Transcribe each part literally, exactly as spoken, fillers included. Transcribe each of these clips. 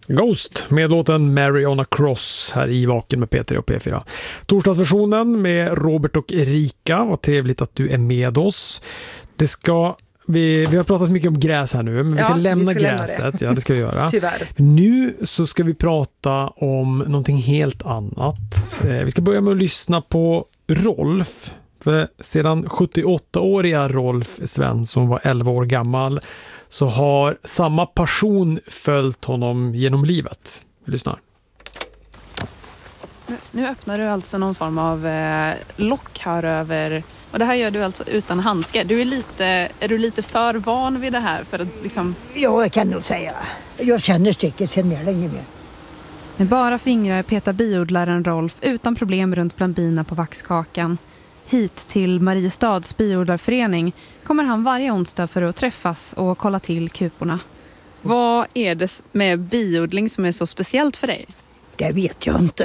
Ghost med låten Mary on a Cross här i Vaken med P tre och P fyra. Torsdagsversionen med Robert och Erika. Vad trevligt att du är med oss. Det ska vi, vi har pratat mycket om gräs här nu, men vi ja, ska lämna vi ska gräset. Lämna det. Ja, det ska vi göra. Tyvärr. Nu så ska vi prata om någonting helt annat. Eh, vi ska börja med att lyssna på Rolf. För sedan sjuttioåttaåriga Rolf Svensson var elva år gammal så har samma passion följt honom genom livet. Vi lyssnar. Nu, nu öppnar du alltså någon form av eh, lock här över, och det här gör du alltså utan handskar. Du är lite, är du lite för van vid det här för att liksom... Ja, jag kan nog säga. Jag känner stycket sedan jag länge med. Med bara fingrar petar biodlaren Rolf utan problem runt bland bina på vaxkakan. Hit till Mariestads biodlarförening kommer han varje onsdag för att träffas och kolla till kuporna. Vad är det med biodling som är så speciellt för dig? Det vet jag inte.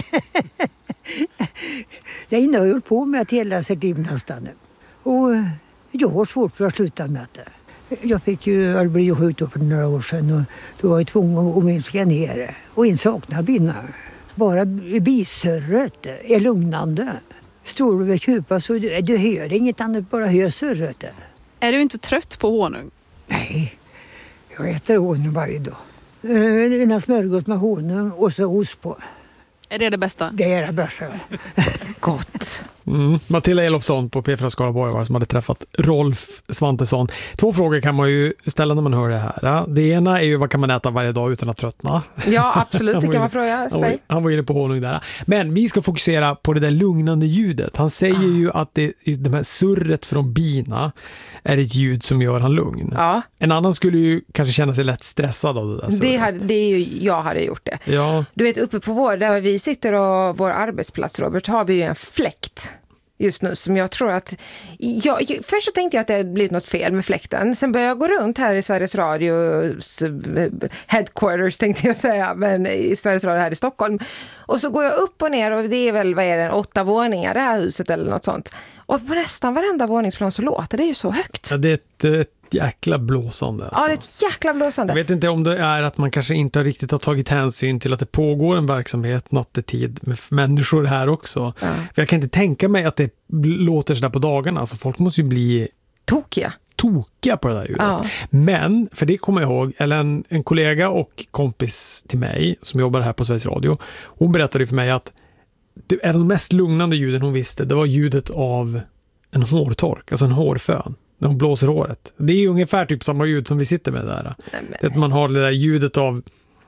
Det är jag hållit på med att hela sitt liv nästan. Och jag har svårt för att sluta med det. Jag fick ju, jag blev ju sjuk för några år sedan och då var jag tvungen att minska ner. Och en saknar bina. Bara bisörret är lugnande. Står du vid kupa så du, du hör inget annat, bara hör surret. Är du inte trött på honung? Nej, jag äter honung varje dag. En smörgås med honung och så ost på. Är det det bästa? Det är det bästa. Gott. Mm. Matilda Elofsson på P fyra Skaraborg var som hade träffat Rolf Svantesson. Två frågor kan man ju ställa när man hör det här. Det ena är ju vad kan man äta varje dag utan att tröttna? Ja, absolut. Det kan man fråga sig. Han var, han var inne på honung där. Men vi ska fokusera på det där lugnande ljudet. Han säger ah. ju att det, det här surret från bina är ett ljud som gör han lugn. Ja. En annan skulle ju kanske känna sig lätt stressad av det där surret. Det, hade, det är ju, jag hade gjort det. Ja. Du vet, uppe på vår, där vi sitter och vår arbetsplats, Robert, har vi ju en fläkt just nu som jag tror att jag, först så tänkte jag att det hade blivit något fel med fläkten. Sen började jag gå runt här i Sveriges Radios headquarters tänkte jag säga, men i Sveriges Radio här i Stockholm. Och så går jag upp och ner och det är väl, vad är det, åtta våningar det här huset eller något sånt. Och på nästan varenda våningsplan så låter det ju så högt. Ja, det är ett, ett jäkla blåsande. Alltså. Ja, det är ett jäkla blåsande. Jag vet inte om det är att man kanske inte riktigt har tagit hänsyn till att det pågår en verksamhet nattetid med människor här också. Ja. För jag kan inte tänka mig att det låter så där på dagarna. Alltså folk måste ju bli tokiga. tokiga på det där ljudet. Ja. Men, för det kommer jag ihåg, eller en, en kollega och kompis till mig som jobbar här på Sveriges Radio, hon berättade för mig att det är de mest lugnande ljuden hon visste, det var ljudet av en hårtork, alltså en hårfön. När hon blåser håret. Det är ju ungefär typ samma ljud som vi sitter med där. Nej, men... Att man har det där ljudet av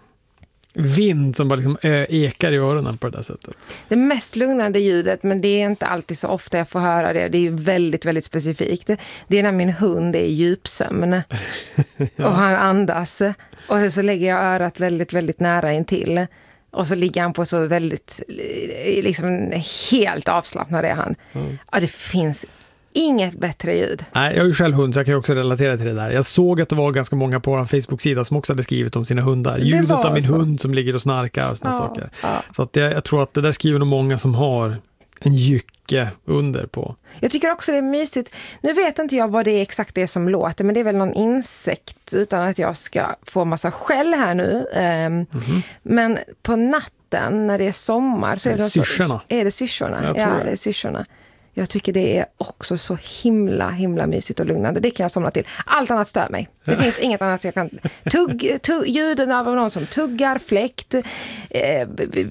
vind som bara liksom ekar i öronen på det där sättet. Det mest lugnande ljudet, men det är inte alltid så ofta jag får höra det. Det är ju väldigt, väldigt specifikt. Det är när min hund är i djupsömn. Ja. Och han andas. Och så lägger jag örat väldigt, väldigt nära intill. Och så ligger han på så väldigt, liksom helt avslappnad är han. Mm. Ja, det finns inget bättre ljud. Nej, jag är ju själv hund så jag kan också relatera till det där. Jag såg att det var ganska många på vår Facebook-sida som också hade skrivit om sina hundar. Ljudet av min så. hund som ligger och snarkar och såna ja, saker. Ja. Så att jag, jag tror att det där skriver nog många som har en jycke under på. Jag tycker också det är mysigt. Nu vet inte jag vad det är exakt det som låter, men det är väl någon insekt utan att jag ska få massa skäll här nu. Um, mm-hmm. Men på natten när det är sommar så är det syrsorna. Är det syrsorna? Ja, det. det är syrsorna. Jag tycker det är också så himla, himla mysigt och lugnande. Det kan jag somna till. Allt annat stör mig. Det finns inget annat jag kan... Tugg, tugg, ljuden av någon som tuggar, fläkt, eh,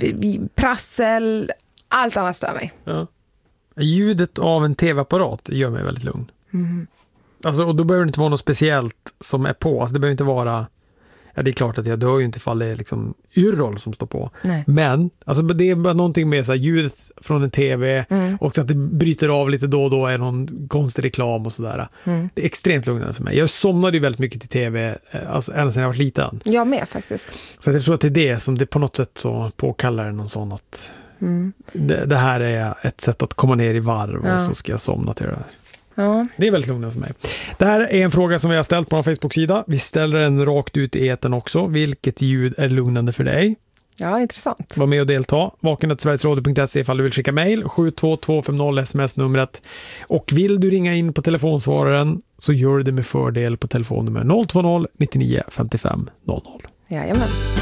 prassel, allt annat stör mig. Ja. Ljudet av en tv-apparat gör mig väldigt lugn. Mm. Alltså, och då behöver det inte vara något speciellt som är på. Alltså, det behöver inte vara... Ja, det är klart att jag dör ju inte ifall det är liksom Yrrol som står på. Nej. Men alltså, det är bara någonting med så här, ljudet från en tv mm. och att det bryter av lite då och då är någon konstig reklam och sådär. Mm. Det är extremt lugnande för mig. Jag somnade ju väldigt mycket till tv alltså, ända sedan jag var liten. Jag med faktiskt. Så jag tror att det är det som det på något sätt så påkallar någon sån att mm. det, det här är ett sätt att komma ner i varv ja. och så ska jag somna till det där. Ja. Det är väldigt lugnande för mig. Det här är en fråga som vi har ställt på vår Facebook-sida. Vi ställer den rakt ut i etern också. Vilket ljud är lugnande för dig? Ja, intressant. Var med och delta. vaken snabel-a sverigesradio punkt se ifall du vill skicka mejl. sju två två fem noll sms-numret. Och vill du ringa in på telefonsvararen så gör det med fördel på telefonnummer noll två noll nio nio fem fem noll noll. Jajamän.